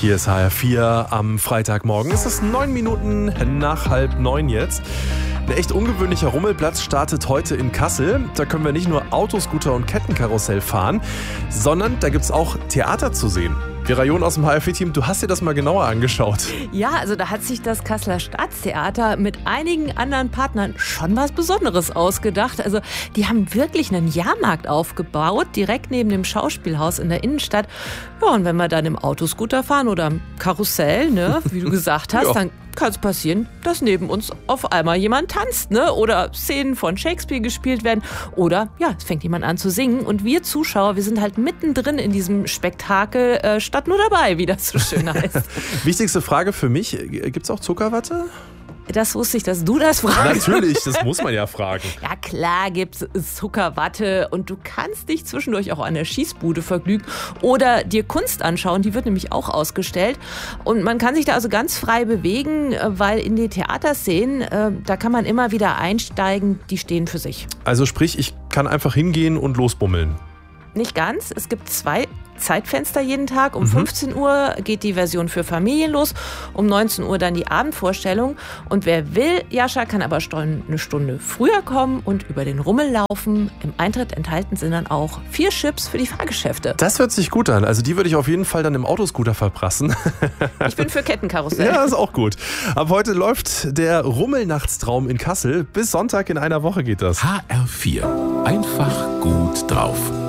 Hier ist HR4 am Freitagmorgen. Es ist 9 Minuten nach 8:30 jetzt. Ein echt ungewöhnlicher Rummelplatz startet heute in Kassel. Da können wir nicht nur Autoscooter und Kettenkarussell fahren, sondern da gibt es auch Theater zu sehen. Vera John aus dem HR4-Team, du hast dir das mal genauer angeschaut. Ja, also da hat sich das Kasseler Staatstheater mit einigen anderen Partnern schon was Besonderes ausgedacht. Also die haben wirklich einen Jahrmarkt aufgebaut, direkt neben dem Schauspielhaus in der Innenstadt. Ja, und wenn wir dann im Autoscooter fahren oder im Karussell, ne, wie du gesagt hast, dann kann es passieren, dass neben uns auf einmal jemand tanzt, ne? Oder Szenen von Shakespeare gespielt werden. Oder ja, es fängt jemand an zu singen. Und wir Zuschauer, wir sind halt mittendrin in diesem Spektakel, statt nur dabei, wie das so schön heißt. Wichtigste Frage für mich, gibt es auch Zuckerwatte? Das wusste ich, dass du das fragst. Natürlich, das muss man ja fragen. Ja klar gibt's Zuckerwatte und du kannst dich zwischendurch auch an der Schießbude vergnügen oder dir Kunst anschauen, die wird nämlich auch ausgestellt. Und man kann sich da also ganz frei bewegen, weil in die Theaterszenen, da kann man immer wieder einsteigen, die stehen für sich. Also sprich, ich kann einfach hingehen und losbummeln. Nicht ganz. Es gibt 2 Zeitfenster jeden Tag. Um 15 Uhr geht die Version für Familien los, um 19 Uhr dann die Abendvorstellung. Und wer will, Jascha, kann aber eine Stunde früher kommen und über den Rummel laufen. Im Eintritt enthalten sind dann auch 4 Chips für die Fahrgeschäfte. Das hört sich gut an. Also die würde ich auf jeden Fall dann im Autoscooter verprassen. Ich bin für Kettenkarussell. Ja, ist auch gut. Ab heute läuft der Rummelnachtstraum in Kassel. Bis Sonntag in einer Woche geht das. HR4. Einfach gut drauf.